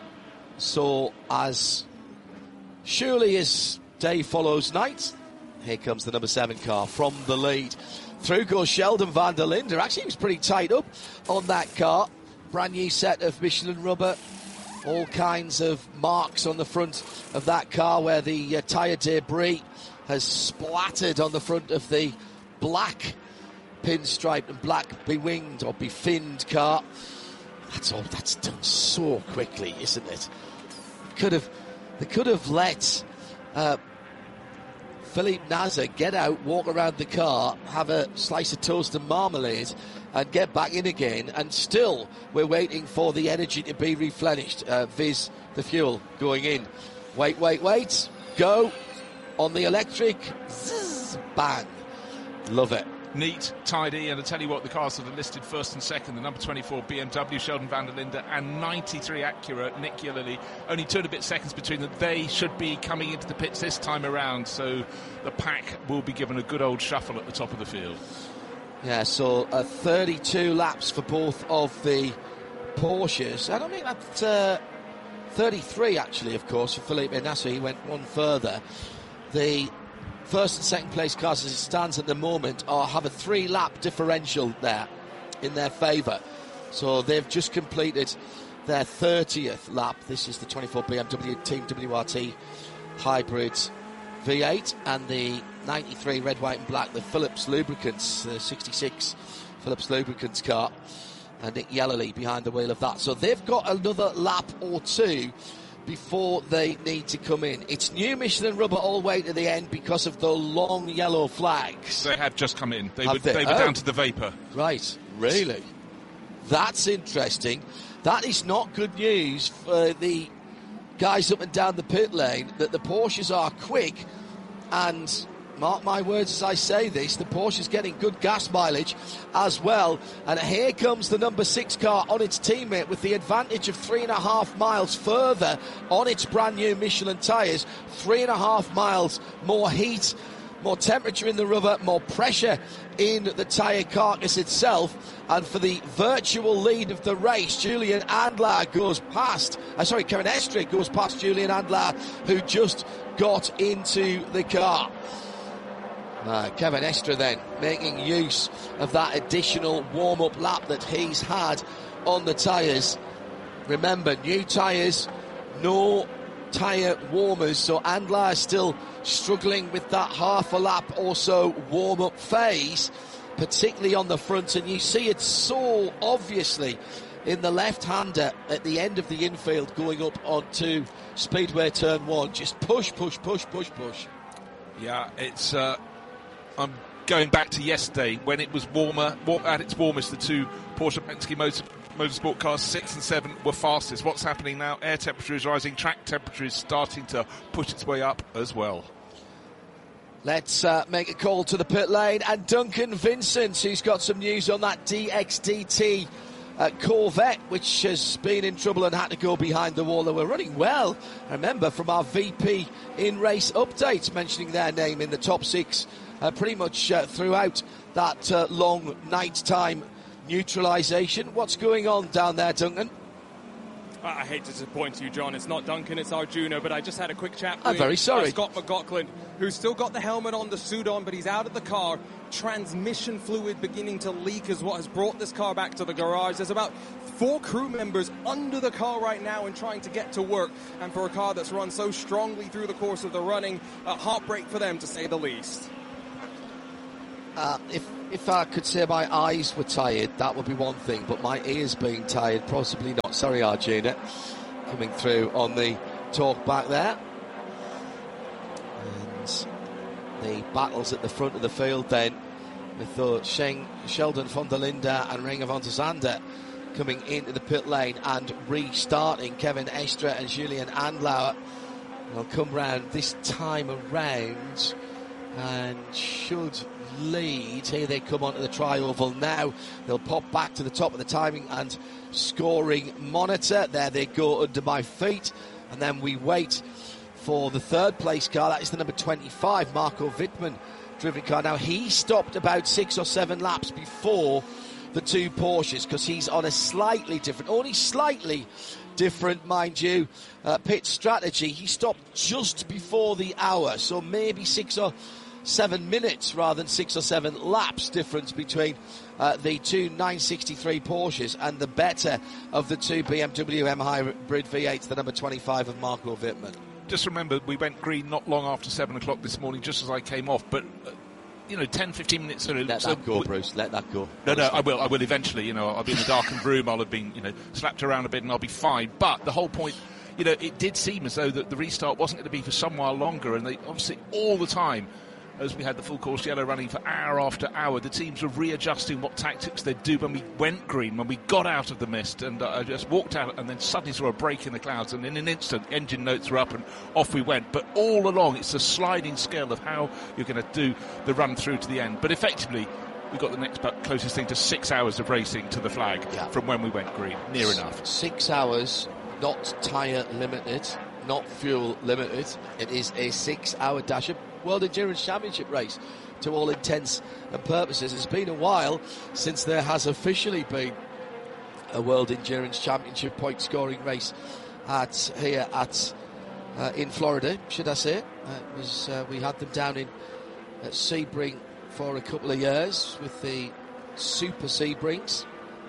so as surely as day follows night, here comes the number seven car from the lead. Through goes Sheldon van der Linde. Actually, he was pretty tight up on that car. Brand new set of Michelin rubber. All kinds of marks on the front of that car where the uh, tyre debris has splattered on the front of the black pinstripe and black bewinged or befinned car. That's all. That's done so quickly, isn't it? Could have, they could have let uh, Philippe Nasr get out, walk around the car, have a slice of toast and marmalade, and get back in again. And still, we're waiting for the energy to be replenished. Uh, viz, the fuel going in. Wait, wait, wait. Go on the electric. Zzz, bang. Love it. Neat, tidy, and I tell you what, the cars that are listed first and second, the number twenty-four B M W, Sheldon van der Linde, and ninety-three Acura, Nick Yellowly, only two and a bit seconds between them. They should be coming into the pits this time around, so the pack will be given a good old shuffle at the top of the field. Yeah, so uh, thirty-two laps for both of the Porsches. I don't think that's uh, thirty-three, actually, of course, for Felipe Nasr. He went one further. The first and second place cars, as it stands at the moment, are have a three-lap differential there in their favour. So they've just completed their thirtieth lap. This is the twenty-four B M W Team W R T Hybrid V eight and the ninety-three red, white and black, the Phillips Lubricants, the sixty-six Phillips Lubricants car, and Nick Yellowly behind the wheel of that. So they've got another lap or two before they need to come in. It's new Michelin rubber all the way to the end because of the long yellow flags. They have just come in. They Have were, they? they were Oh. down to the vapour. Right, really? That's interesting. That is not good news for the guys up and down the pit lane, that the Porsches are quick, and mark my words as I say this, the Porsche's getting good gas mileage as well. And here comes the number six car on its teammate with the advantage of three and a half miles further on its brand new Michelin tyres. Three and a half miles more heat, more temperature in the rubber, more pressure in the tyre carcass itself. And for the virtual lead of the race, Julian Andlar goes past, uh, sorry, Kevin Estre goes past Julian Andlar, who just got into the car. Uh, Kevin Estre then making use of that additional warm-up lap that he's had on the tyres. Remember, new tyres, no tyre warmers, so Andlar is still struggling with that half a lap or so warm-up phase, particularly on the front, and you see it so obviously in the left-hander at the end of the infield going up onto Speedway Turn one. Just push, push, push, push, push. Yeah, it's... Uh I'm going back to yesterday when it was warmer, warm, at its warmest. The two Porsche Penske motor, motorsport cars, six and seven, were fastest. What's happening now? Air temperature is rising, track temperature is starting to push its way up as well. Let's uh, make a call to the pit lane, and Duncan Vincent, who's got some news on that D X D T uh, Corvette, which has been in trouble and had to go behind the wall. They were running well, I remember, from our V P in-race updates, mentioning their name in the top six uh, pretty much uh, throughout that uh, long night-time neutralisation. What's going on down there, Duncan? I hate to disappoint you, John. It's not Duncan, it's Arjuna, but I just had a quick chat I'm with very sorry. Uh, Scott McLaughlin, who's still got the helmet on, the suit on, but he's out of the car. Transmission fluid beginning to leak is what has brought this car back to the garage. There's about four crew members under the car right now and trying to get to work. And for a car that's run so strongly through the course of the running, a heartbreak for them, to say the least. Uh, if if I could say my eyes were tired, that would be one thing, but my ears being tired, possibly not. Sorry, Arjuna, coming through on the talk back there. And the battles at the front of the field then, with the Sheng, Sheldon von der Linde and Renger von der Zande coming into the pit lane and restarting. Kevin Estre and Julian Andlauer will come round this time around and should lead. Here they come onto the tri-oval now. They'll pop back to the top of the timing and scoring monitor. There they go under my feet. And then we wait for the third place car. That is the number twenty-five, Marco Wittmann driven car. Now, he stopped about six or seven laps before the two Porsches because he's on a slightly different, only slightly different, mind you, uh, pit strategy. He stopped just before the hour, so maybe six or seven minutes rather than six or seven laps difference between uh, the two nine sixty-three Porsches and the better of the two B M W M Hybrid V eights, the number twenty-five of Marco Wittmann. Just remember, we went green not long after seven o'clock this morning, just as I came off, but uh, you know, ten, fifteen minutes. Sort of, let so that go, Bruce. Let that go. No, no, I will. I will eventually. You know, I'll be in the darkened room. I'll have been, you know, slapped around a bit, and I'll be fine. But the whole point, you know, it did seem as though that the restart wasn't going to be for some while longer, and they obviously all the time, as we had the full course yellow running for hour after hour, the teams were readjusting what tactics they'd do when we went green, when we got out of the mist, and uh, I just walked out and then suddenly saw a break in the clouds, and in an instant engine notes were up and off we went. But all along it's a sliding scale of how you're going to do the run through to the end. But effectively we got the next closest thing to six hours of racing to the flag yeah. from when we went green, near S- enough. Six hours, not tyre limited, not fuel limited. It is a six hour dash. World Endurance Championship race to all intents and purposes. It's been a while since there has officially been a World Endurance Championship point scoring race at here at uh, in Florida, should I say. Uh, it was uh, we had them down in at Sebring for a couple of years with the Super Sebrings.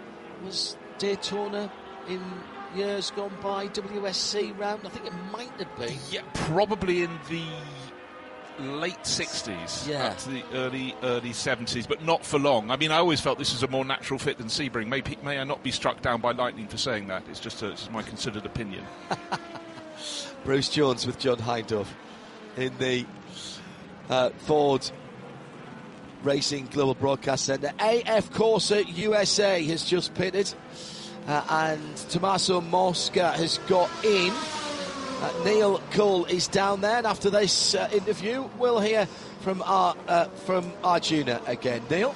Was Daytona in years gone by W S C round? I think it might have been. Yeah, probably in the late sixties, yeah, up to the early early seventies, but not for long. I mean, I always felt this was a more natural fit than Sebring. May, may I not be struck down by lightning for saying that. It's just, a, it's just my considered opinion. Bruce Jones with John Hindhaugh in the uh, Ford Racing Global Broadcast Centre. A F Corsa U S A has just pitted, uh, and Tommaso Mosca has got in. Uh, Neil Cole is down there, and after this uh, interview, we'll hear from our uh, from Arjuna again. Neil?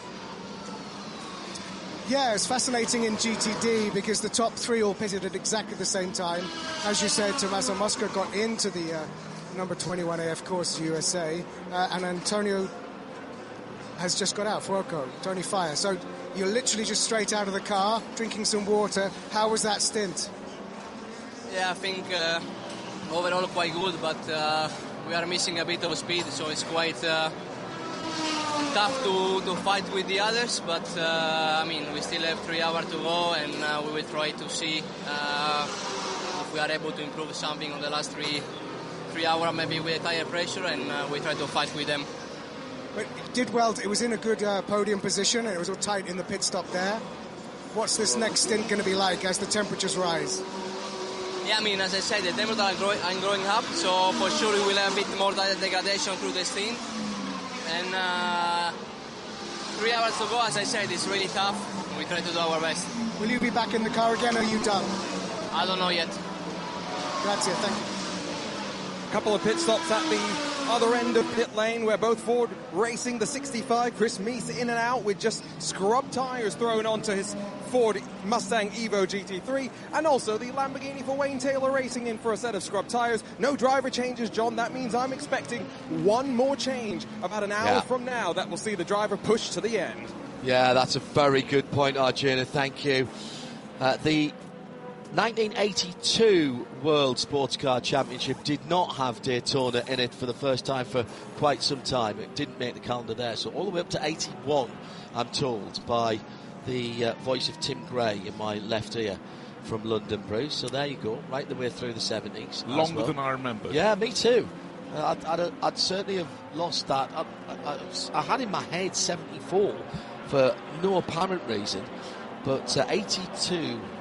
Yeah, it's fascinating in G T D because the top three all pitted at exactly the same time. As you said, Tommaso Mosca got into the uh, number twenty-one A F Corsa U S A, uh, and Antonio has just got out, Fuoco, Tony Fire. So you're literally just straight out of the car, drinking some water. How was that stint? Yeah, I think... Uh... overall quite good, but uh, we are missing a bit of speed, so it's quite uh, tough to, to fight with the others, but uh, I mean, we still have three hours to go, and uh, we will try to see uh, if we are able to improve something on the last three three hours, maybe with higher pressure, and uh, we try to fight with them. But it did well. It was in a good uh, podium position, and it was all tight in the pit stop there. What's this next stint going to be like as the temperatures rise? Yeah, I mean, as I said, the temperatures are, grow- are growing up, so for sure we will have a bit more degradation through the stint. And uh, three hours to go, as I said, it's really tough. We try to do our best. Will you be back in the car again, or are you done? I don't know yet. Grazie, thank you. A couple of pit stops at the other end of pit lane where both Ford racing the sixty-five. Chris Meese in and out with just scrub tyres thrown onto his Ford Mustang Evo G T three, and also the Lamborghini for Wayne Taylor Racing in for a set of scrub tyres. No driver changes, John. That means I'm expecting one more change about an hour Yeah. from now that will see the driver push to the end. Yeah, that's a very good point, Arjuna. Thank you. Uh, the nineteen eighty-two World Sports Car Championship did not have Daytona in it for the first time for quite some time. It didn't make the calendar there. So all the way up to eighty-one, I'm told, by the uh, voice of Tim Gray in my left ear from London, Bruce. So there you go, right the way through the seventies. Longer well. than I remember. Yeah, me too. Uh, I'd, I'd, I'd certainly have lost that. I, I, I had in my head seventy-four for no apparent reason, but uh, eighty-two